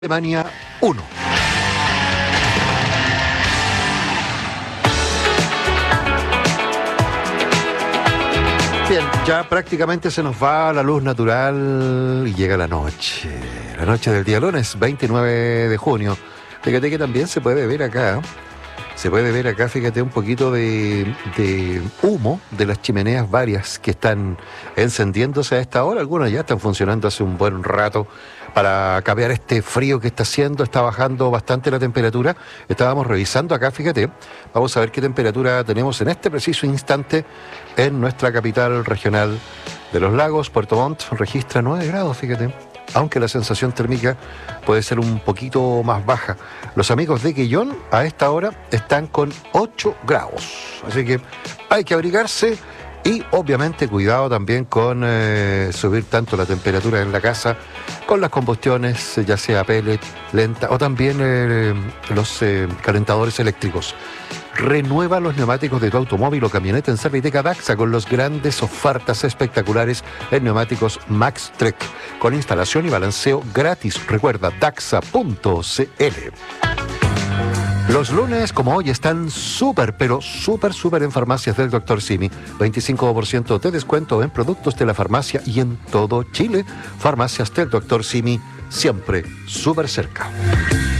Alemania 1. Bien, ya prácticamente se nos va la luz natural y llega la noche del día lunes 29 de junio. Fíjate que también se puede ver acá, fíjate, un poquito de humo de las chimeneas varias que están encendiéndose a esta hora. Algunas ya están funcionando hace un buen rato para capear este frío que está haciendo. Está bajando bastante la temperatura. Estábamos revisando acá, fíjate. Vamos a ver qué temperatura tenemos en este preciso instante en nuestra capital regional de los lagos. Puerto Montt registra 9 grados, fíjate. Aunque la sensación térmica puede ser un poquito más baja. Los amigos de Quillón a esta hora están con 8 grados. Así que hay que abrigarse y obviamente cuidado también con subir tanto la temperatura en la casa con las combustiones, ya sea pellet, lenta o también los calentadores eléctricos. Renueva los neumáticos de tu automóvil o camioneta en Serviteca Daxa con las grandes ofertas espectaculares en neumáticos MaxTrek con instalación y balanceo gratis. Recuerda, daxa.cl. Los lunes, como hoy, están súper en farmacias del Dr. Simi. 25% de descuento en productos de la farmacia y en todo Chile. Farmacias del Dr. Simi, siempre súper cerca.